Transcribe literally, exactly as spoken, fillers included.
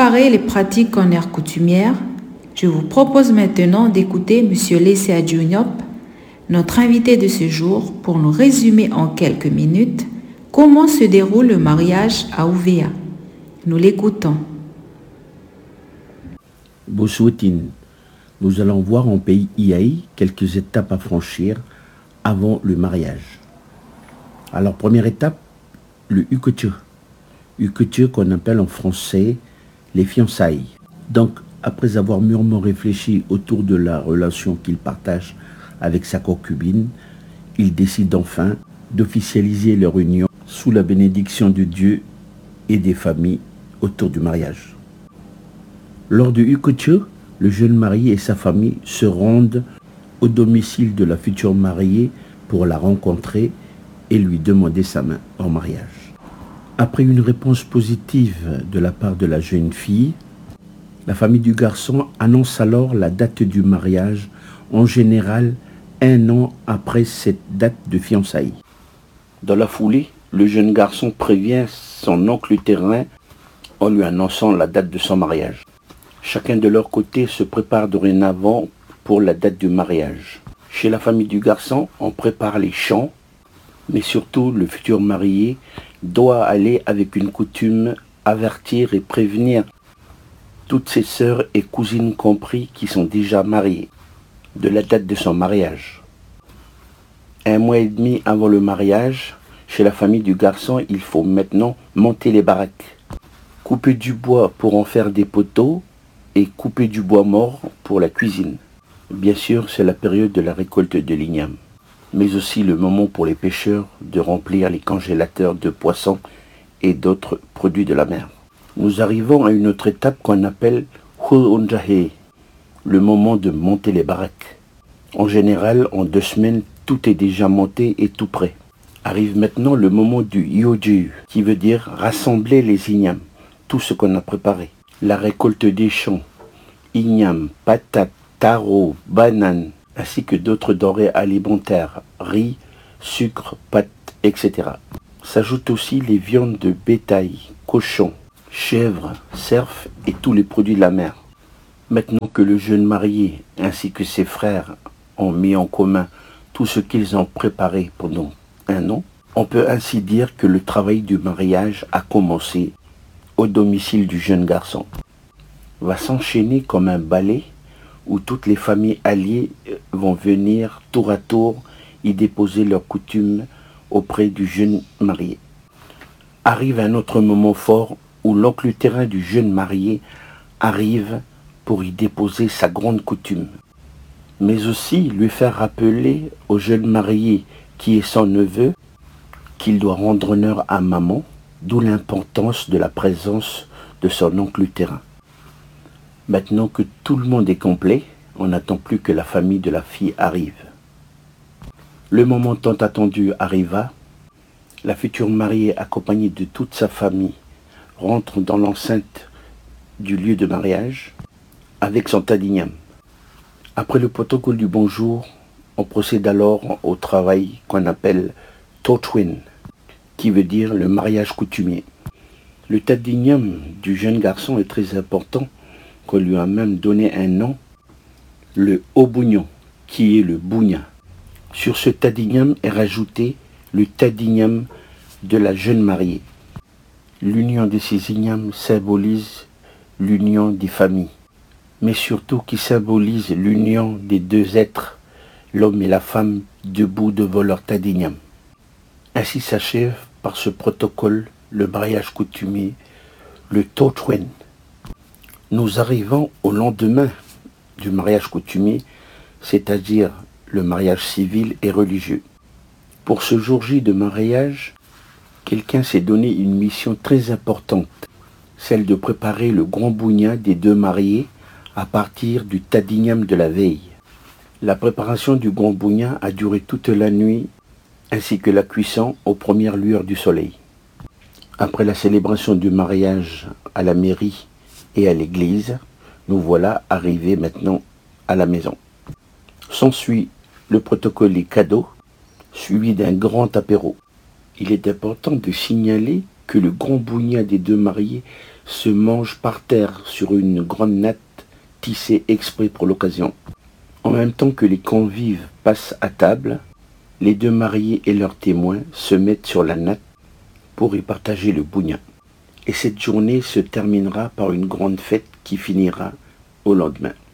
préparer les pratiques en air coutumière, je vous propose maintenant d'écouter M. Lesea Diop, notre invité de ce jour, pour nous résumer en quelques minutes comment se déroule le mariage à Ouvéa. Nous l'écoutons. Bosouetine, nous allons voir en pays Iaï quelques étapes à franchir avant le mariage. Alors, première étape, le Uketu. Uketu qu'on appelle en français les fiançailles. Donc, après avoir mûrement réfléchi autour de la relation qu'il partage avec sa concubine, ils décident enfin d'officialiser leur union sous la bénédiction de Dieu et des familles autour du mariage. Lors du Uketu, le jeune marié et sa famille se rendent au domicile de la future mariée pour la rencontrer et lui demander sa main en mariage. Après une réponse positive de la part de la jeune fille, la famille du garçon annonce alors la date du mariage, en général un an après cette date de fiançailles. Dans la foulée, le jeune garçon prévient son oncle utérin en lui annonçant la date de son mariage. Chacun de leur côté se prépare dorénavant pour la date du mariage. Chez la famille du garçon, on prépare les chants, mais surtout le futur marié doit aller avec une coutume avertir et prévenir toutes ses sœurs et cousines compris qui sont déjà mariées de la date de son mariage. Un mois et demi avant le mariage, chez la famille du garçon, il faut maintenant monter les baraques, couper du bois pour en faire des poteaux et couper du bois mort pour la cuisine. Bien sûr, c'est la période de la récolte de l'igname, mais aussi le moment pour les pêcheurs de remplir les congélateurs de poissons et d'autres produits de la mer. Nous arrivons à une autre étape qu'on appelle Hulunjahe, le moment de monter les baraques. En général, en deux semaines, tout est déjà monté et tout prêt. Arrive maintenant le moment du Yoju, qui veut dire rassembler les ignames, tout ce qu'on a préparé. La récolte des champs, ignames, patates, taro, bananes, ainsi que d'autres denrées alimentaires, riz, sucre, pâtes, et cetera. S'ajoutent aussi les viandes de bétail, cochons, chèvres, cerfs et tous les produits de la mer. Maintenant que le jeune marié ainsi que ses frères ont mis en commun tout ce qu'ils ont préparé pendant un an, on peut ainsi dire que le travail du mariage a commencé au domicile du jeune garçon. Va s'enchaîner comme un ballet où toutes les familles alliées vont venir tour à tour y déposer leurs coutumes auprès du jeune marié. Arrive un autre moment fort où l'oncle utérin du jeune marié arrive pour y déposer sa grande coutume, mais aussi lui faire rappeler au jeune marié qui est son neveu qu'il doit rendre honneur à maman, d'où l'importance de la présence de son oncle utérin. Maintenant que tout le monde est complet, on n'attend plus que la famille de la fille arrive. Le moment tant attendu arriva. La future mariée, accompagnée de toute sa famille, rentre dans l'enceinte du lieu de mariage avec son tas d'igname. Après le protocole du bonjour, on procède alors au travail qu'on appelle Totwin, qui veut dire le mariage coutumier. Le tas d'igname du jeune garçon est très important, qu'on lui a même donné un nom, le Obugnon, qui est le bougna. Sur ce tas d'igname est rajouté le tas d'igname de la jeune mariée. L'union de ces ignames symbolise l'union des familles, mais surtout qui symbolise l'union des deux êtres, l'homme et la femme, debout devant leur tas d'igname. Ainsi s'achève par ce protocole le mariage coutumier, le Totwen. Nous arrivons au lendemain du mariage coutumier, c'est-à-dire le mariage civil et religieux. Pour ce jour J de mariage, quelqu'un s'est donné une mission très importante, celle de préparer le grand bougna des deux mariés à partir du tas d'igname de la veille. La préparation du grand bougna a duré toute la nuit, ainsi que la cuisson aux premières lueurs du soleil. Après la célébration du mariage à la mairie et à l'église, nous voilà arrivés maintenant à la maison. S'ensuit le protocole des cadeaux, suivi d'un grand apéro. Il est important de signaler que le grand bougna des deux mariés se mange par terre sur une grande natte tissée exprès pour l'occasion. En même temps que les convives passent à table, les deux mariés et leurs témoins se mettent sur la natte pour y partager le bougna. Et cette journée se terminera par une grande fête qui finira au lendemain.